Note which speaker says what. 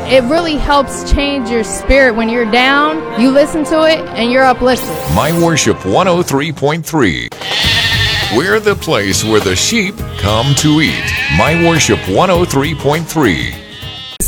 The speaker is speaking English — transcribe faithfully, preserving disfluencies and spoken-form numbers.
Speaker 1: it really helps change your spirit. When you're down, you listen to it and you're uplifted.
Speaker 2: My Worship one oh three point three. We're the place where the sheep come to eat. My Worship one oh three point three.